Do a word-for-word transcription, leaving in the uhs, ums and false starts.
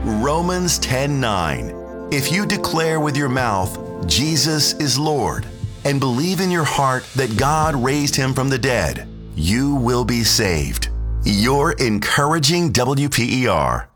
Romans ten nine. If you declare with your mouth, Jesus is Lord, and believe in your heart that God raised him from the dead, you will be saved. Your encouraging W P E R.